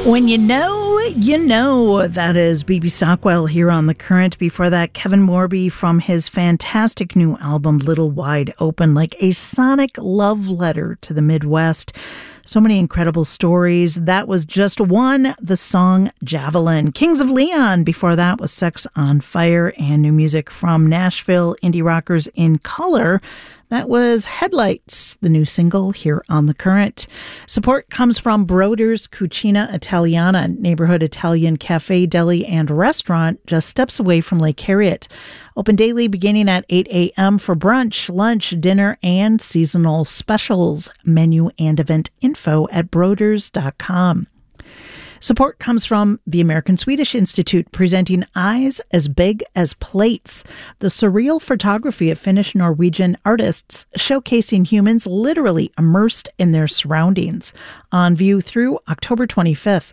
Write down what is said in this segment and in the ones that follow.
When you know, you know. That is B.B. Stockwell here on The Current. Before that, Kevin Morby from his fantastic new album, Little Wide Open, like a sonic love letter to the Midwest. So many incredible stories. That was just one, the song Javelin. Kings of Leon, before that was Sex on Fire, and new music from Nashville indie rockers In Color. That was Headlights, the new single here on The Current. Support comes from Broder's Cucina Italiana, neighborhood Italian cafe, deli, and restaurant just steps away from Lake Harriet. Open daily beginning at 8 a.m. for brunch, lunch, dinner, and seasonal specials. Menu and event info at broders.com. Support comes from the American Swedish Institute, presenting Eyes as Big as Plates, the surreal photography of Finnish-Norwegian artists showcasing humans literally immersed in their surroundings. On view through October 25th,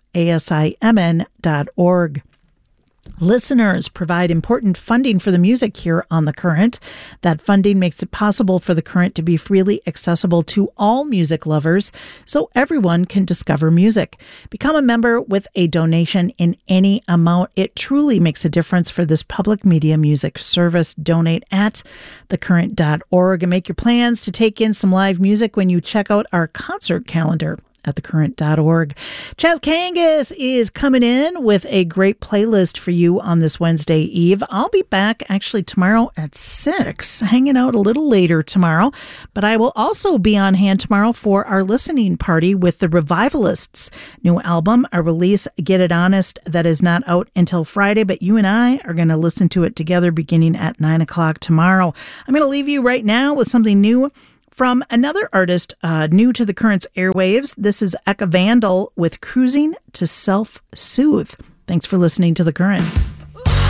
asimn.org. Listeners provide important funding for the music here on The Current. That funding makes it possible for The Current to be freely accessible to all music lovers so everyone can discover music. Become a member with a donation in any amount. It truly makes a difference for this public media music service. Donate at thecurrent.org and make your plans to take in some live music when you check out our concert calendar at thecurrent.org. Chaz Kangas is coming in with a great playlist for you on this Wednesday Eve. I'll be back actually tomorrow at 6, hanging out a little later tomorrow, but I will also be on hand tomorrow for our listening party with the Revivalists' new album, a release, Get It Honest, that is not out until Friday, but you and I are going to listen to it together beginning at 9 o'clock tomorrow. I'm going to leave you right now with something new from another artist new to the Current's airwaves. This is Eka Vandal with Cruising to Self-Soothe. Thanks for listening to The Current.